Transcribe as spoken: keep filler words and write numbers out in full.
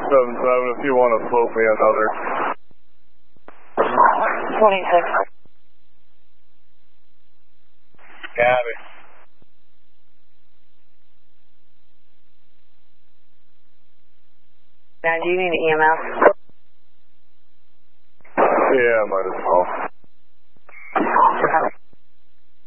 seven seven, if you want to float me another. twenty-six. Gabby. Now, do you need an E M S? Yeah, might as well. Okay.